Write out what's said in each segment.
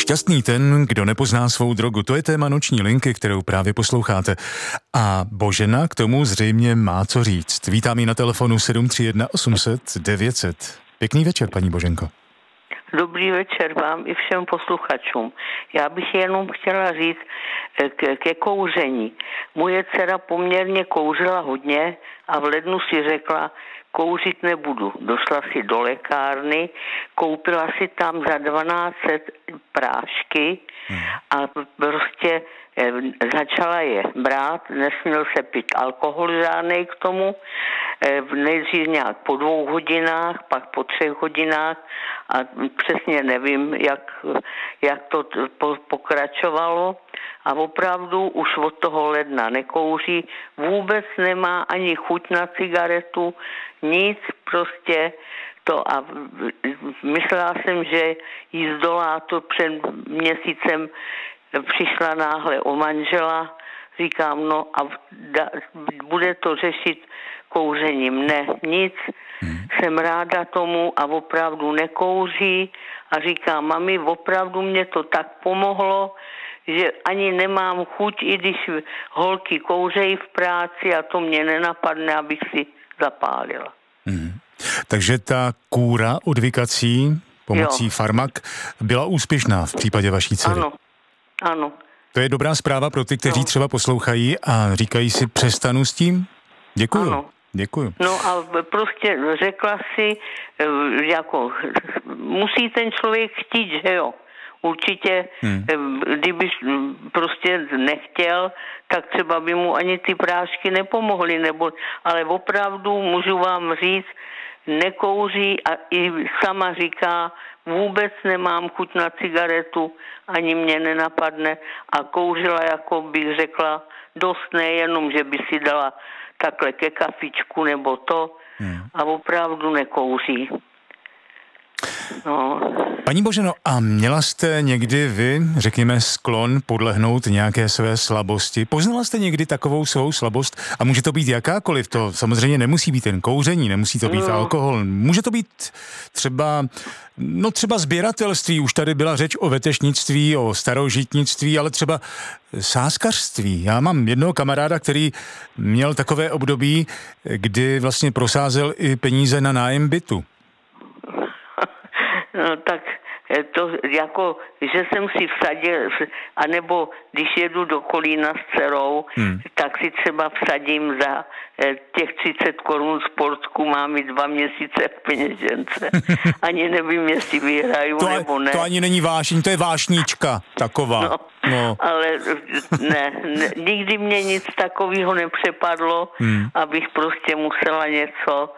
Šťastný ten, kdo nepozná svou drogu, to je téma Noční linky, kterou právě posloucháte. A Božena k tomu zřejmě má co říct. Vítám ji na telefonu 731 800 900. Pěkný večer, paní Boženko. Dobrý večer vám i všem posluchačům. Já bych jenom chtěla říct ke kouření. Moje dcera poměrně kouřila hodně a v lednu si řekla, kouřit nebudu. Došla si do lékárny, koupila si tam za 1200 prášky a prostě začala je brát, nesměl se pít alkohol žádnej k tomu, nejdřív nějak po 2 hodinách, pak po 3 hodinách a přesně nevím, jak to pokračovalo a opravdu už od toho ledna nekouří, vůbec nemá ani chuť na cigaretu, nic prostě to a myslela jsem, že jí zdolá to před měsícem. Přišla náhle o manžela, říkám, no a bude to řešit kouřením. Ne, nic, jsem ráda tomu a opravdu nekouří a říkám, mami, opravdu mě to tak pomohlo, že ani nemám chuť, i když holky kouřejí v práci a to mě nenapadne, abych si zapálila. Takže ta kůra odvykací pomocí farmak byla úspěšná v případě vaší dcery. Ano. To je dobrá zpráva pro ty, kteří třeba poslouchají a říkají si, přestanu s tím? Děkuju. Ano. Děkuju. No a prostě řekla si, jako musí ten člověk chtít, že jo. Určitě, kdyby prostě nechtěl, tak třeba by mu ani ty prášky nepomohly, ale opravdu můžu vám říct, nekouří a i sama říká, vůbec nemám chuť na cigaretu, ani mě nenapadne a kouřila, jako bych řekla, dost nejenom, že by si dala takhle ke kafičku nebo to a opravdu nekouří. No. Paní Boženo, a měla jste někdy vy, řekněme, sklon podlehnout nějaké své slabosti? Poznala jste někdy takovou svou slabost? A může to být jakákoliv, to samozřejmě nemusí být jen kouření, nemusí to být alkohol, může to být třeba sběratelství, už tady byla řeč o vetešnictví, o starožitnictví, ale třeba sázkařství. Já mám jednoho kamaráda, který měl takové období, kdy vlastně prosázel i peníze na nájem bytu. No tak to jako, že jsem si vsadil, anebo když jedu do Kolína s dcerou, tak si třeba vsadím za těch 30 korun sportku, mám i 2 měsíce v peněžence. Ani nevím, jestli vyhraju nebo ne. To ani není vášeň, to je vášnička taková. No. Ale ne, nikdy mě nic takového nepřepadlo, abych prostě musela něco...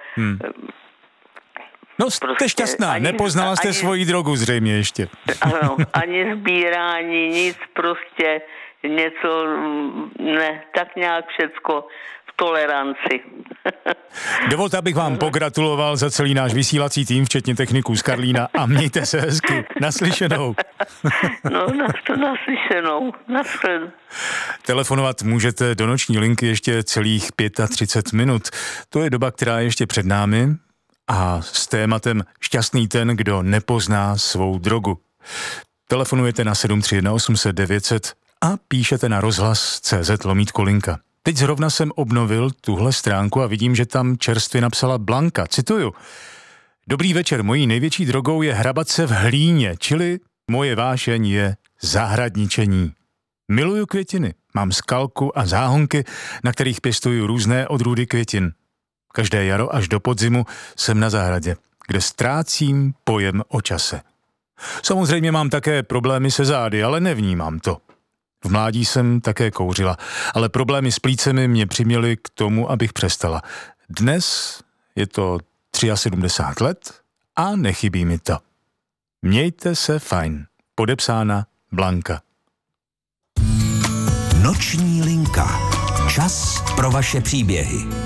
No, jste šťastná, nepoznala jste svoji drogu zřejmě ještě. Ano, ani sbírání, nic, prostě něco, ne, tak nějak všecko v toleranci. Dovolte, abych vám pogratuloval za celý náš vysílací tým, včetně techniků z Karlína a mějte se hezky. Naslyšenou. No, naslyšenou. Telefonovat můžete do Noční linky ještě celých 35 minut. To je doba, která je ještě před námi. A s tématem Šťastný ten, kdo nepozná svou drogu. Telefonujete na 731 800 900 a píšete na rozhlas.cz/linka. Teď zrovna jsem obnovil tuhle stránku a vidím, že tam čerstvě napsala Blanka. Cituju. Dobrý večer, mojí největší drogou je hrabat se v hlíně, čili moje vášeň je zahradničení. Miluju květiny, mám skalku a záhonky, na kterých pěstuju různé odrůdy květin. Každé jaro až do podzimu jsem na zahradě, kde ztrácím pojem o čase. Samozřejmě mám také problémy se zády, ale nevnímám to. V mládí jsem také kouřila, ale problémy s plícemi mě přiměly k tomu, abych přestala. Dnes je to 73 let a nechybí mi to. Mějte se fajn. Podepsána Blanka. Noční linka. Čas pro vaše příběhy.